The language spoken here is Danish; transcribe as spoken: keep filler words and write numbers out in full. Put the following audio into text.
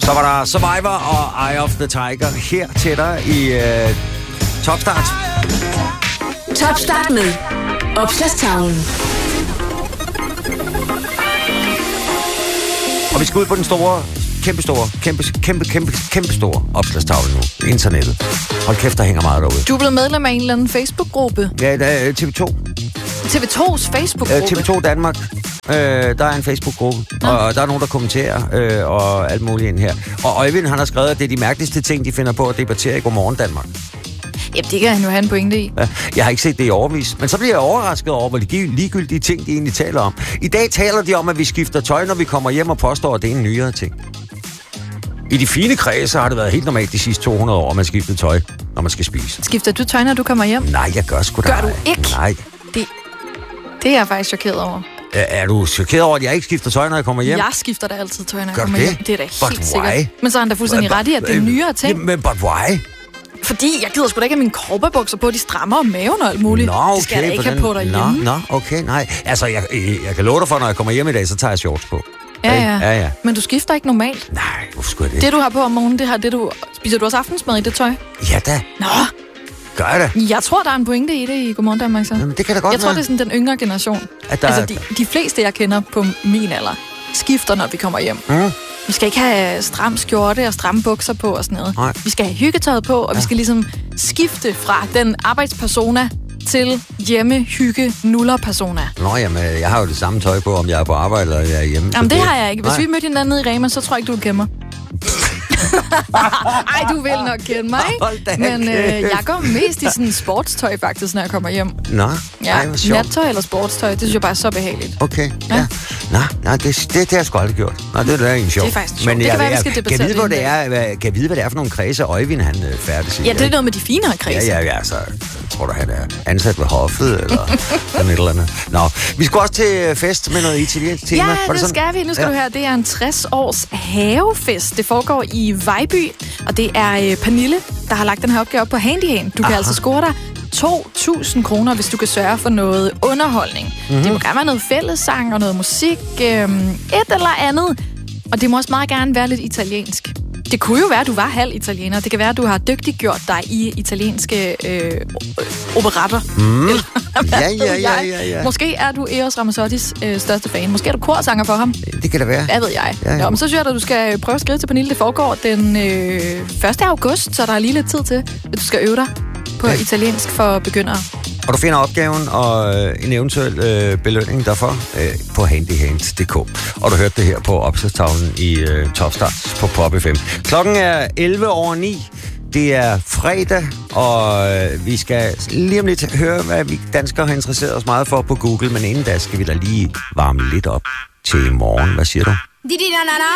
Så var der Survivor og Eye of the Tiger her til dig i uh, Topstart. Topstart med Opslagstavlen. Og vi skal ud på den store, kæmpe store, kæmpe, kæmpe, kæmpe, kæmpe store opslagstavle nu. Internettet. Hold kæft, der hænger meget derude. Du er blevet medlem af en eller anden Facebook-gruppe. Ja, der er T V to. T V to's Facebook-gruppe? T V to Danmark. Øh, der er en Facebook-gruppe, ja. Og der er nogen, der kommenterer øh, og alt muligt ind her. Og Øjvind, han har skrevet, at det er de mærkeligste ting, de finder på at debattere i Godmorgen Danmark. Jamen, det kan han jo have en pointe i. Ja, jeg har ikke set det i overvis, men så bliver jeg overrasket over, hvor ligegyldige ting, de egentlig taler om. I dag taler de om, at vi skifter tøj, når vi kommer hjem og påstår, at det er en nyere ting. I de fine kredse har det været helt normalt de sidste to hundrede år, at man skifter tøj, når man skal spise. Skifter du tøj, når du kommer hjem? Nej, jeg gør sgu da. Gør du ikke? Nej. Det, det er jeg faktisk chokeret over. Er, er du chokeret over, at jeg ikke skifter tøj, når jeg kommer hjem? Jeg skifter da altid tøj, når jeg gør kommer det? hjem. Det er da but helt why? sikkert. Men så er han da fuldstændig ret i, at det er nyere ting. Jamen, but why? Fordi jeg gider sgu da ikke have mine korpebukser på, de strammer om maven og alt muligt. Nå, okay, det skal jeg da ikke den... have på derhjemme. Nå, nå, okay, nej. Altså, jeg, jeg kan love dig for, når jeg kommer hjem i dag, så tager jeg shorts på. Ja, ja. ja, ja. Men du skifter ikke normalt. Nej, hvorfor skulle jeg det? Det, du har på om morgenen, det har det, du... Spiser du også aftensmad i det tøj? Ja da. Nå. Gør jeg det? Jeg tror, der er en pointe i det i Godmorgen Danmark, så. Jamen, det kan da godt Jeg tror, være. det er sådan den yngre generation. At der... Altså, de, de fleste, jeg kender på min alder, skifter, når vi kommer hjem. Mm. Vi skal ikke have stram skjorte og stramme bukser på og sådan noget. Nej. Vi skal have hyggetøjet på, og ja. vi skal ligesom skifte fra den arbejdspersona til hjemme-hygge-nuller-persona. Nå, jamen, jeg har jo det samme tøj på, om jeg er på arbejde eller jeg er hjemme. Jamen, det, det har jeg ikke. Hvis Nej. vi mødte hinanden nede i Rema, så tror jeg ikke, du vil kende mig. Ej, du vil nok kende mig, ikke? Men øh, jeg går mest i sådan sportstøj, faktisk, når jeg kommer hjem. Nå, Ja, ej, hvor sjovt. nattøj eller sportstøj, det synes jeg bare er så behageligt. Okay, ja. Ja. ja. Nå, nej, det, det, det har jeg sgu aldrig gjort. Nå, det er da egentlig sjovt. Det er faktisk sjovt. Men Det jeg, kan være, vi jeg, skal jeg, debattere kan vide, hvor det det en er, hvad, kan jeg vide, hvad det er for nogle kredse, Øjvind, han øh, færdes i. Ja, det er noget med de finere kredse. Ja, ja, ja, så tror du, han er ansat ved hoffet, eller sådan et eller andet. Nå, vi skal også til fest med noget italiensk tema. Ja, Var det, det skal vi. Nu skal ja. du høre, det er en tres års havefest. Det foregår i Vejby, og det er øh, Pernille, der har lagt den her opgave op på Handyhand. Du kan Aha. altså score dig to tusind kroner, hvis du kan sørge for noget underholdning. Mm-hmm. Det må gerne være noget fællessang og noget musik, øh, et eller andet. Og det må også meget gerne være lidt italiensk. Det kunne jo være, at du var halv italiener. Det kan være, at du har dygtiggjort dig i italienske øh, operetter. Mm. Eller, ja, ja, ja, ja, ja. Måske er du Eros Ramazzottis øh, største fan. Måske er du korsanger for ham. Det kan da være. Hvad ved jeg. Ja, ja. Nå, men så synes jeg, at du skal prøve at skrive til Pernille. Det foregår den øh, første august, så der er lige lidt tid til, at du skal øve dig på ja. italiensk for begyndere. Og du finder opgaven og øh, en eventuel øh, belønning derfor øh, på handyhand punktum d k. Og du hørte det her på opslagstavlen i øh, Topstart på Pop F M. Klokken er elleve over ni. Det er fredag, og øh, vi skal lige om lidt høre, hvad vi danskere har interesseret os meget for på Google. Men inden da skal vi da lige varme lidt op til i morgen. Hvad siger du?